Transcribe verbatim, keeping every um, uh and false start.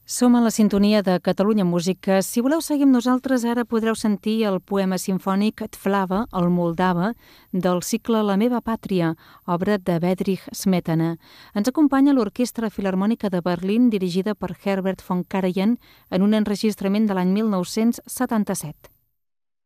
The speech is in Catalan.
Som a la sintonia de Catalunya Música. Si voleu seguir amb nosaltres, ara podreu sentir el poema simfònic Tflava, el Moldava, del cicle La meva pàtria, obra de Bedřich Smetana. Ens acompanya l'Orquestra Filharmònica de Berlín, dirigida per Herbert von Karajan, en un enregistrament de l'any mil nou-cents setanta-set.